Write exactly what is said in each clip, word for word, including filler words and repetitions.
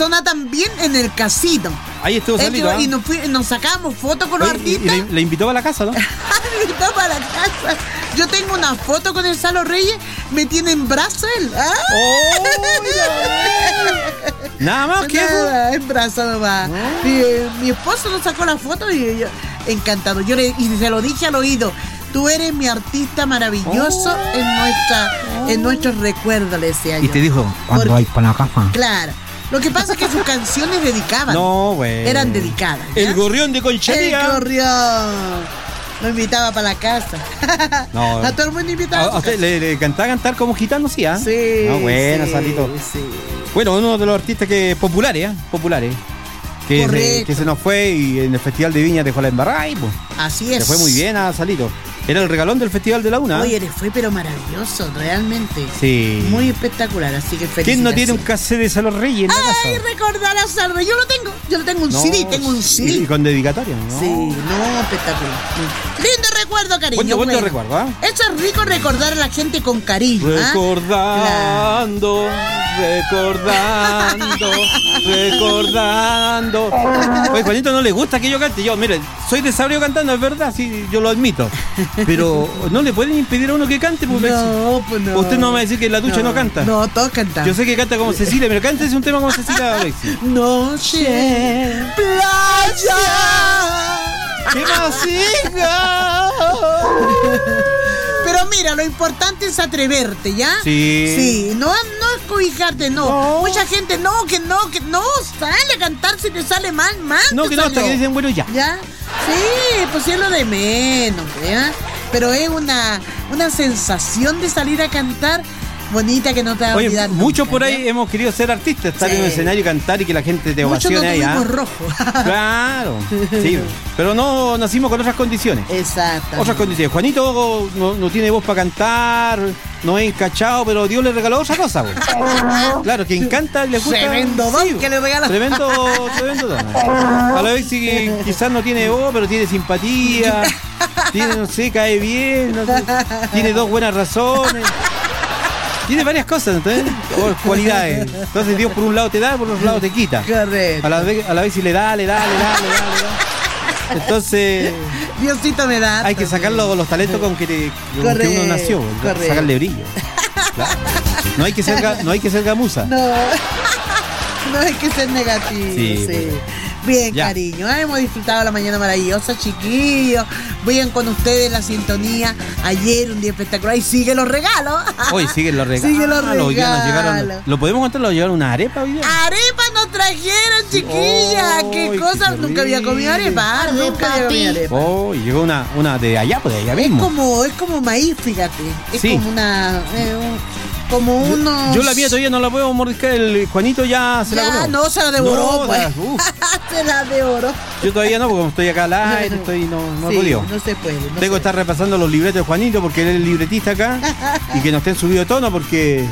persona también en el casino. Ahí estuvo Salito, ¿eh? Y ¿eh? nos, fui, nos sacamos fotos con los Oye, y, artistas. y le, le invitó para la casa, ¿no? Me invitó para la casa. Yo tengo una foto con el Salo Reyes, me tiene en brazos él. ¡Ah! ¡Oh, nada más que eso. Nada, en brazos nomás. No. Y, eh, mi esposo nos sacó la foto y yo, encantado. Yo le, y se lo dije al oído. Tú eres mi artista maravilloso Oh. en nuestra, oh. en nuestros recuerdos, le decía yo. Y te dijo, ¿cuándo Porque, hay para la casa? Claro. Lo que pasa es que sus canciones dedicaban. No, güey. Eran dedicadas. ¿ya? El gorrión de Conchalía. El gorrión. Lo invitaba para la casa. No. A todo el mundo invitaba. ¿A, a usted le, le cantaba cantar como gitano, sí? ¿Ah? Sí. No, bueno, sí, Salito. Sí. Bueno, uno de los artistas que populares, ¿eh? Populares. Que se, que se nos fue y en el Festival de Viña dejó la embarrada y pues. Así es. Se fue muy bien a Salito. Era el regalón del Festival de la Una. Oye, le fue pero maravilloso, realmente. Sí. Muy espectacular, así que felicidades. ¿Quién no tiene un cassette de Salo Reyes en la casa? Ay, recordar a Salo Reyes. Yo lo tengo. Yo lo tengo un No, C D, tengo un C D. Y con dedicatoria, ¿no? Sí, no, espectacular. Lindo recuerdo, cariño. Cuánto, cuánto bueno. recuerdo, ¿ah? Eso es rico recordar a la gente con cariño. Recordando, ¿ah? recordando, recordando. Oye, Juanito no le gusta que yo cante. Yo, mire, soy desabrio cantando, es verdad, sí, yo lo admito. Pero no le pueden impedir a uno que cante, porque No, pues no. usted no me va a decir que en la ducha no, no canta. No, todos cantamos. Yo sé que canta como Cecilia, pero cántese un tema como Cecilia, Alexis. Noche, playa. ¿Qué más, hija? Pero mira, lo importante es atreverte, ¿ya? Sí. Sí, no, no es cobijarte, no. No. Mucha gente, no, que no, que no, sale a cantar si te sale mal, mal. No, te que no, hasta salió. que dicen, bueno, ya. ¿Ya? Sí, pues es lo de menos, ¿ya? Pero es una, una sensación de salir a cantar bonita que no te va a Oye, olvidar muchos nunca, por ahí ¿ya? hemos querido ser artistas, estar Sí. en un escenario y cantar y que la gente te Muchos no ovacione ahí. tuvimos ¿Ah? rojo. Claro, sí, pero no nacimos con otras condiciones. Exacto. Otras condiciones. Juanito no, no tiene voz para cantar, no es encachado, pero Dios le regaló otra cosa. Pues. Claro, quien canta le gusta. Tremendo don sí, que le regala. Tremendo, tremendo don. A la vez sí que quizás no tiene voz, pero tiene simpatía, tiene, no sé, cae bien, no sé, tiene dos buenas razones. Tiene varias cosas, ¿entendés? O cualidades. Entonces Dios por un lado te da, por otro lado te quita. Correcto. A la vez, a la vez si le da, le da, le da, le da, le da. Entonces Diosito me da. hay que sacar los, los talentos con que, te, con que Correcto, uno nació, correcto. sacarle brillo. Claro. No hay que ser ga- no hay que ser gamuza. No, no hay que ser negativo. Sí, Sí. pues. Bien, Ya. cariño. Ah, hemos disfrutado la mañana maravillosa, chiquillos. Vayan con ustedes en la sintonía. Ayer un día espectacular. Y sigue los regalos. Hoy siguen los regalos. Sigue los Ya nos llegaron- regalos. ¿Lo podemos contar? ¿Lo llevaron una arepa hoy día? Arepa nos trajeron, chiquillas. Oh, qué qué cosa. rico. Nunca había comido arepa. Nunca había comido arepa. Oh, y llegó una, una de allá, pues de allá Es mismo. como, es como maíz, fíjate. Es Sí. como una. eh, un- como unos. Yo la mía todavía no la puedo mordiscar, el Juanito ya se la Ya, comió. no, se la devoró, No, pues. la- uf. Se la devoró. Yo todavía no, porque como estoy acá al aire, estoy, no, no he Sí, podido. no se puede. No Tengo se que estar repasando los libretos de Juanito porque él es el libretista acá y que no estén subido de tono porque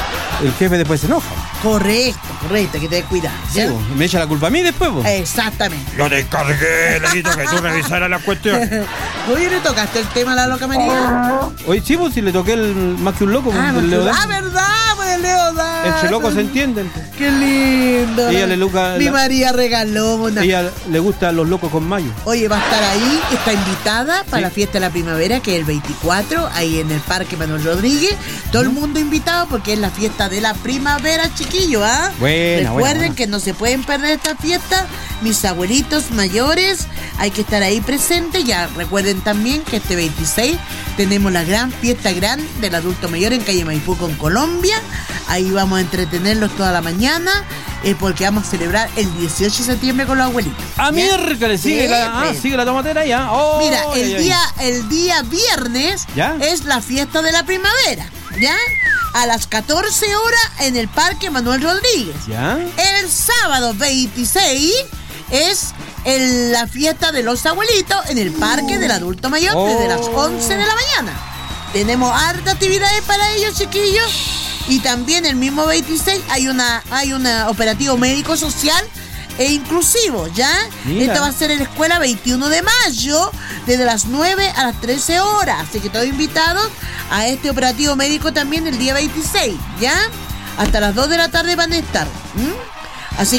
el jefe después se enoja. Correcto, correcto, que te cuidado. Sí, bo, me echa la culpa a mí después, bo. Exactamente. Yo te encargué, Lalito, que tú revisaras las cuestiones. Oye, ¿le tocaste el tema a la loca María? Oye, sí, pues si le toqué el más que un loco, Ah, el Leodán. ah, verdad, pues el Leodán. Entre locos se entienden. Qué lindo. Ella le luca- Mi la- María regaló una. Ella le gustan los locos con mayo. Oye, va a estar ahí, está invitada para Sí. la fiesta de la primavera, que es el veinticuatro, ahí en el Parque Manuel Rodríguez. Todo el mundo invitado porque es la fiesta de la primavera, chiquillos, ¿ah? Buena, Recuerden buena, buena. que no se pueden perder esta fiesta. Mis abuelitos mayores, hay que estar ahí presentes. Ya recuerden también que este veintiséis tenemos la gran fiesta grande del adulto mayor en calle Maipú con Colombia. Ahí vamos a entretenerlos toda la mañana, eh, porque vamos a celebrar el dieciocho de septiembre con los abuelitos. Ah, ¿Ya? miércoles, sigue, Sí, la, ah, pues. sigue la tomatera ya. Oh, Mira, ay, el ay. día, el día viernes ¿Ya? es la fiesta de la primavera, ¿ya? A las catorce horas en el Parque Manuel Rodríguez. ¿Ya? El sábado veintiséis es el- la fiesta de los abuelitos en el Parque del Adulto Mayor desde las Oh. once de la mañana. Tenemos harta actividades para ellos, chiquillos. Y también el mismo veintiséis hay una hay un operativo médico social e inclusivo, ¿ya? Mira. Esta va a ser en la escuela veintiuno de mayo, desde las nueve a las trece horas. Así que todos invitados a este operativo médico también el día veintiséis, ¿ya? Hasta las dos de la tarde van a estar. ¿m?